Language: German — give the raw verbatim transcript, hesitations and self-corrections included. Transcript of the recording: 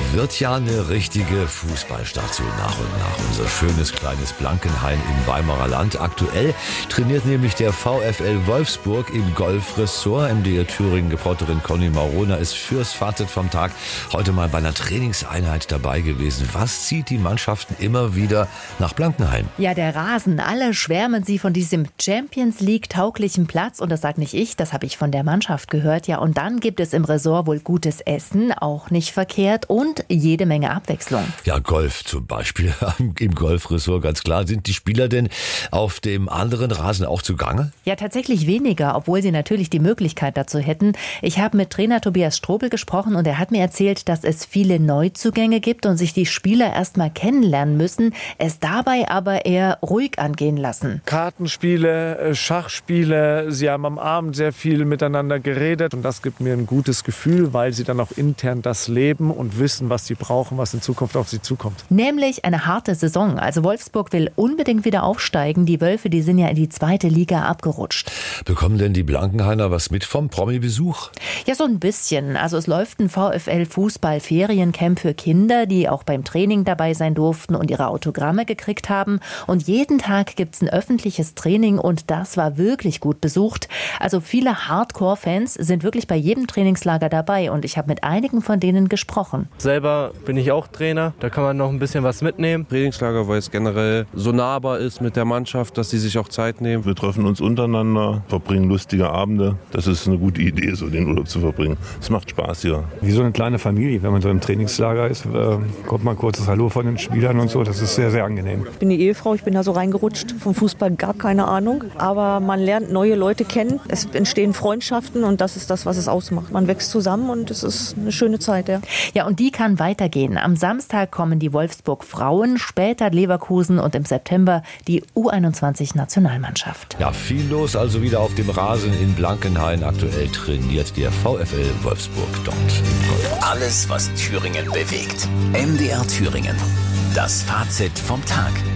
Wird ja eine richtige Fußballstation nach und nach. Unser schönes kleines Blankenhain im Weimarer Land. Aktuell trainiert nämlich der VfL Wolfsburg im Golfressort. M D R Thüringen-Reporterin Conny Marona ist fürs Fazit vom Tag heute mal bei einer Trainingseinheit dabei gewesen. Was zieht die Mannschaften immer wieder nach Blankenhain? Ja, der Rasen. Alle schwärmen sie von diesem Champions League-tauglichen Platz. Und das sagt nicht ich, das habe ich von der Mannschaft gehört. Ja, und dann gibt es im Ressort wohl gutes Essen, auch nicht verkehrt, und jede Menge Abwechslung. Ja, Golf zum Beispiel im Golfressort, ganz klar. Sind die Spieler denn auf dem anderen Rasen auch zugange? Ja, tatsächlich weniger, obwohl sie natürlich die Möglichkeit dazu hätten. Ich habe mit Trainer Tobias Strobel gesprochen und er hat mir erzählt, dass es viele Neuzugänge gibt und sich die Spieler erst mal kennenlernen müssen, es dabei aber eher ruhig angehen lassen. Kartenspiele, Schachspiele, sie haben am Abend sehr viel miteinander geredet und das gibt mir ein gutes Gefühl, weil sie dann auch intern das leben und wissen, was sie brauchen, was in Zukunft auf sie zukommt. Nämlich eine harte Saison. Also Wolfsburg will unbedingt wieder aufsteigen. Die Wölfe, die sind ja in die zweite Liga abgerutscht. Bekommen denn die Blankenhainer was mit vom Promi-Besuch? Ja, so ein bisschen. Also es läuft ein VfL-Fußball-Feriencamp für Kinder, die auch beim Training dabei sein durften und ihre Autogramme gekriegt haben. Und jeden Tag gibt es ein öffentliches Training und das war wirklich gut besucht. Also viele Hardcore-Fans sind wirklich bei jedem Trainingslager dabei und ich habe mit einigen von denen gesprochen. Selber bin ich auch Trainer, da kann man noch ein bisschen was mitnehmen. Trainingslager, weil es generell so nahbar ist mit der Mannschaft, dass sie sich auch Zeit nehmen. Wir treffen uns untereinander, verbringen lustige Abende. Das ist eine gute Idee, so den Urlaub zu verbringen. Es macht Spaß hier. Wie so eine kleine Familie, wenn man so im Trainingslager ist, äh, kommt man kurzes Hallo von den Spielern und so. Das ist sehr, sehr angenehm. Ich bin die Ehefrau, ich bin da so reingerutscht. Vom Fußball gar keine Ahnung. Aber man lernt neue Leute kennen. Es entstehen Freundschaften und das ist das, was es ausmacht. Man wächst zusammen und es ist eine schöne Zeit. Ja, ja, und die kann weitergehen. Am Samstag kommen die Wolfsburg-Frauen, später Leverkusen und im September die U einundzwanzig Nationalmannschaft. Ja, viel los also wieder auf dem Rasen in Blankenhain. Aktuell trainiert der VfL Wolfsburg dort. Alles, was Thüringen bewegt. M D R Thüringen. Das Fazit vom Tag.